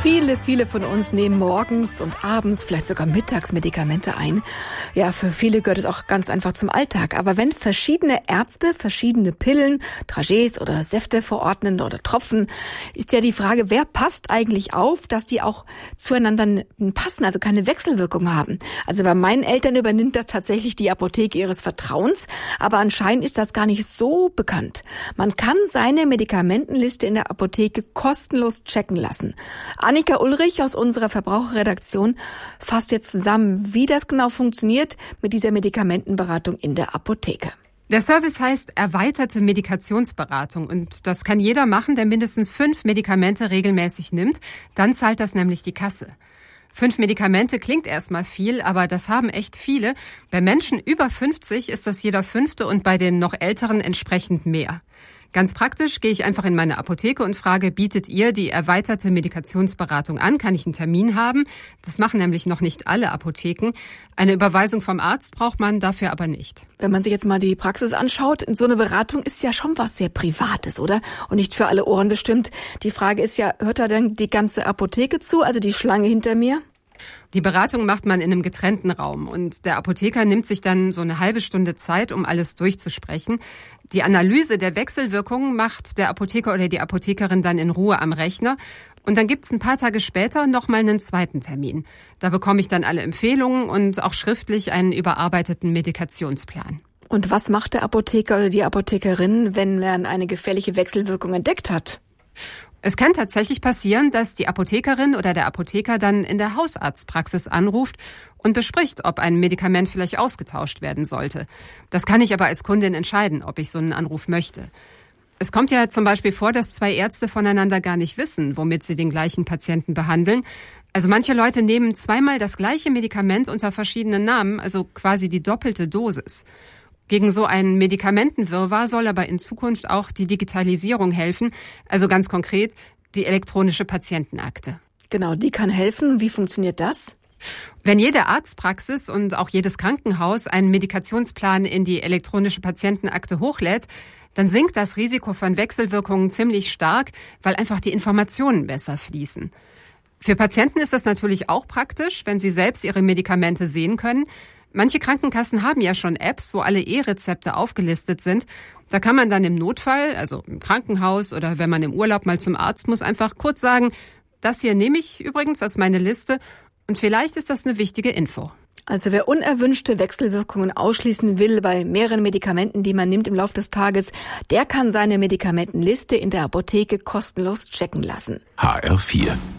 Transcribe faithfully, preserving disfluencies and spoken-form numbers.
Viele, viele von uns nehmen morgens und abends, vielleicht sogar mittags Medikamente ein. Ja, für viele gehört es auch ganz einfach zum Alltag. Aber wenn verschiedene Ärzte verschiedene Pillen, Dragees oder Säfte verordnen oder Tropfen, ist ja die Frage, wer passt eigentlich auf, dass die auch zueinander passen, also keine Wechselwirkung haben. Also bei meinen Eltern übernimmt das tatsächlich die Apotheke ihres Vertrauens, aber anscheinend ist das gar nicht so bekannt. Man kann seine Medikamentenliste in der Apotheke kostenlos checken lassen. Annika Ulrich aus unserer Verbraucherredaktion fasst jetzt zusammen, wie das genau funktioniert mit dieser Medikamentenberatung in der Apotheke. Der Service heißt erweiterte Medikationsberatung und das kann jeder machen, der mindestens fünf Medikamente regelmäßig nimmt. Dann zahlt das nämlich die Kasse. Fünf Medikamente klingt erstmal viel, aber das haben echt viele. Bei Menschen über fünfzig ist das jeder fünfte und bei den noch älteren entsprechend mehr. Ganz praktisch gehe ich einfach in meine Apotheke und frage, bietet ihr die erweiterte Medikationsberatung an? Kann ich einen Termin haben? Das machen nämlich noch nicht alle Apotheken. Eine Überweisung vom Arzt braucht man dafür aber nicht. Wenn man sich jetzt mal die Praxis anschaut, so eine Beratung ist ja schon was sehr Privates, oder? Und nicht für alle Ohren bestimmt. Die Frage ist ja, hört da denn die ganze Apotheke zu, also die Schlange hinter mir? Die Beratung macht man in einem getrennten Raum und der Apotheker nimmt sich dann so eine halbe Stunde Zeit, um alles durchzusprechen. Die Analyse der Wechselwirkungen macht der Apotheker oder die Apothekerin dann in Ruhe am Rechner. Und dann gibt's ein paar Tage später nochmal einen zweiten Termin. Da bekomme ich dann alle Empfehlungen und auch schriftlich einen überarbeiteten Medikationsplan. Und was macht der Apotheker oder die Apothekerin, wenn man eine gefährliche Wechselwirkung entdeckt hat? Es kann tatsächlich passieren, dass die Apothekerin oder der Apotheker dann in der Hausarztpraxis anruft und bespricht, ob ein Medikament vielleicht ausgetauscht werden sollte. Das kann ich aber als Kundin entscheiden, ob ich so einen Anruf möchte. Es kommt ja zum Beispiel vor, dass zwei Ärzte voneinander gar nicht wissen, womit sie den gleichen Patienten behandeln. Also manche Leute nehmen zweimal das gleiche Medikament unter verschiedenen Namen, also quasi die doppelte Dosis. Gegen so einen Medikamentenwirrwarr soll aber in Zukunft auch die Digitalisierung helfen, also ganz konkret die elektronische Patientenakte. Genau, die kann helfen. Wie funktioniert das? Wenn jede Arztpraxis und auch jedes Krankenhaus einen Medikationsplan in die elektronische Patientenakte hochlädt, dann sinkt das Risiko von Wechselwirkungen ziemlich stark, weil einfach die Informationen besser fließen. Für Patienten ist das natürlich auch praktisch, wenn sie selbst ihre Medikamente sehen können. Manche Krankenkassen haben ja schon Apps, wo alle E-Rezepte aufgelistet sind. Da kann man dann im Notfall, also im Krankenhaus oder wenn man im Urlaub mal zum Arzt muss, einfach kurz sagen, das hier nehme ich übrigens als meine Liste und vielleicht ist das eine wichtige Info. Also wer unerwünschte Wechselwirkungen ausschließen will bei mehreren Medikamenten, die man nimmt im Laufe des Tages, der kann seine Medikamentenliste in der Apotheke kostenlos checken lassen. H R vier